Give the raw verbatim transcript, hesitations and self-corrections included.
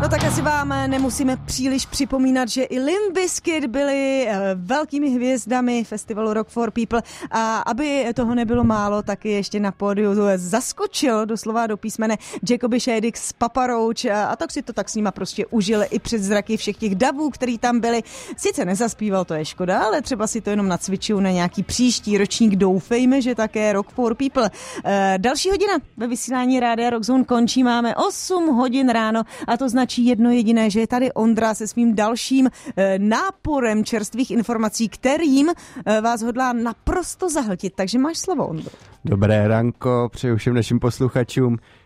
No tak asi vám nemusíme příliš připomínat, že i Limp Bizkit byli velkými hvězdami festivalu Rock for People a aby toho nebylo málo, tak ještě na pódiu zaskočil doslova do písmene Jacoby Shaddix z Papa Roach a tak si to tak s nima prostě užil i před zraky všech těch davů, který tam byli. Sice nezaspíval, to je škoda, ale třeba si to jenom nacvičil na nějaký příští ročník, doufejme, že také Rock for People. Další hodina ve vysílání Rádia Rock Zone končí, máme osm hodin ráno a to značí jedno jediné, že je tady Ondra se svým dalším e, náporem čerstvých informací, kterým e, vás hodlá naprosto zahltit. Takže máš slovo, Ondro. Dobré ranko, přeju všem našim posluchačům.